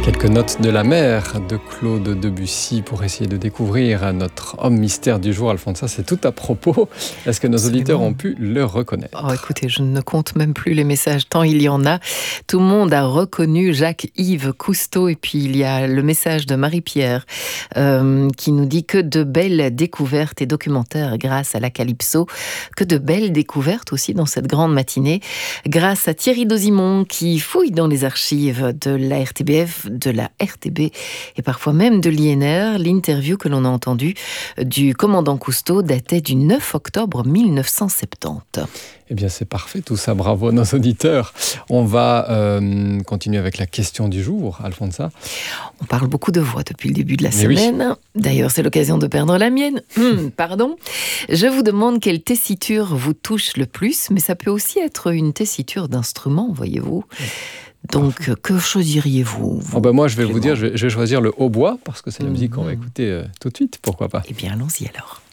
Quelques notes de la mer de Claude Debussy pour essayer de découvrir notre homme mystère du jour. Alfonsa, c'est tout à propos. Est-ce que nos auditeurs ont pu le reconnaître ? Oh, écoutez, je ne compte même plus les messages, tant il y en a. Tout le monde a reconnu Jacques-Yves Cousteau. Et puis, il y a le message de Marie-Pierre qui nous dit que de belles découvertes et documentaires grâce à la Calypso. Que de belles découvertes aussi dans cette grande matinée. Grâce à Thierry Dosimon qui fouille dans les archives de la RTBF, de la RTB et parfois même de l'INR. L'interview que l'on a entendue du commandant Cousteau datait du 9 octobre 1970. Eh bien, c'est parfait tout ça. Bravo à nos auditeurs. On va continuer avec la question du jour, Alfonsa. On parle beaucoup de voix depuis le début de la semaine. Oui. D'ailleurs, c'est l'occasion de perdre la mienne. Pardon. Je vous demande quelle tessiture vous touche le plus, mais ça peut aussi être une tessiture d'instrument, voyez-vous. Donc, que choisiriez-vous Moi, je vais vous dire, je vais choisir le hautbois, parce que c'est la musique qu'on va écouter tout de suite, pourquoi pas. Eh bien, allons-y alors.